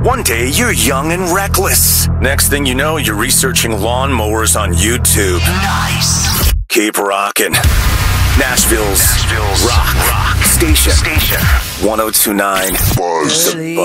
One day, you're young and reckless. Next thing you know, you're researching lawnmowers on YouTube. Nice. Keep rocking. Nashville's rock station. 1029 Buzz.